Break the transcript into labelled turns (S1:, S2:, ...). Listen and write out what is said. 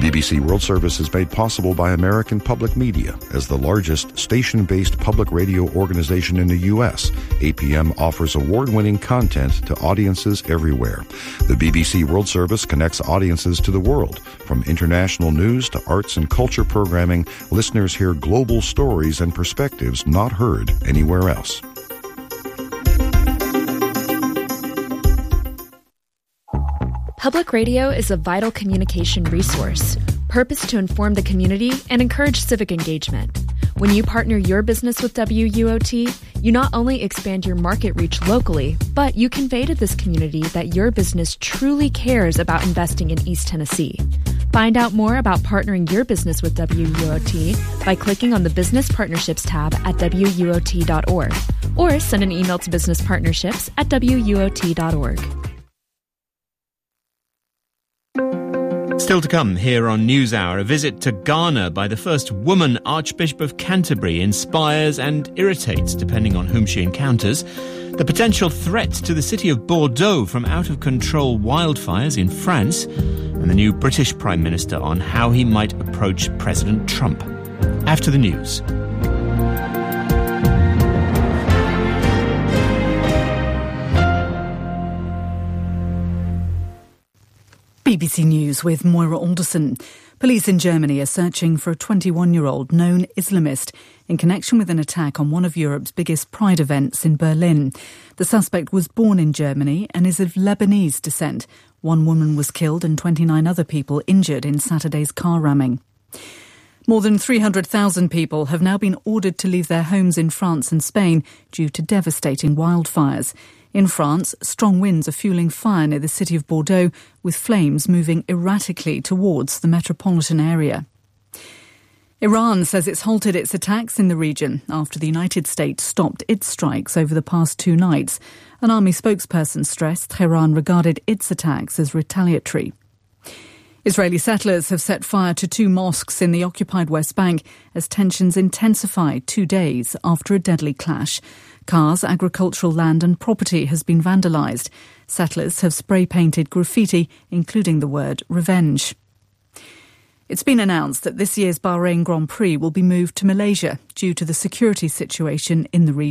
S1: BBC World Service is made possible by American Public Media. As the largest station-based public radio organization in the U.S., APM offers award-winning content to audiences everywhere. The BBC World Service connects audiences to the world. From international news to arts and culture programming, listeners hear global stories and perspectives not heard anywhere else.
S2: Public radio is a vital communication resource, purposed to inform the community and encourage civic engagement. When you partner your business with WUOT, you not only expand your market reach locally, but you convey to this community that your business truly cares about investing in East Tennessee. Find out more about partnering your business with WUOT by clicking on the Business Partnerships tab at WUOT.org or send an email to businesspartnerships@WUOT.org.
S3: Still to come here on NewsHour, a visit to Ghana by the first woman Archbishop of Canterbury inspires and irritates, depending on whom she encounters. The potential threat to the city of Bordeaux from out-of-control wildfires in France, and the new British Prime Minister on how he might approach President Trump. After the news.
S4: BBC News with Moira Alderson. Police in Germany are searching for a 21-year-old known Islamist in connection with an attack on one of Europe's biggest pride events in Berlin. The suspect was born in Germany and is of Lebanese descent. One woman was killed and 29 other people injured in Saturday's car ramming. More than 300,000 people have now been ordered to leave their homes in France and Spain due to devastating wildfires. In France, strong winds are fueling fire near the city of Bordeaux, with flames moving erratically towards the metropolitan area. Iran says it's halted its attacks in the region after the United States stopped its strikes over the past 2 nights. An army spokesperson stressed Tehran regarded its attacks as retaliatory. Israeli settlers have set fire to 2 mosques in the occupied West Bank as tensions intensified 2 days after a deadly clash. Cars, agricultural land and property has been vandalised. Settlers have spray-painted graffiti, including the word revenge. It's been announced that this year's Bahrain Grand Prix will be moved to Malaysia due to the security situation in the region.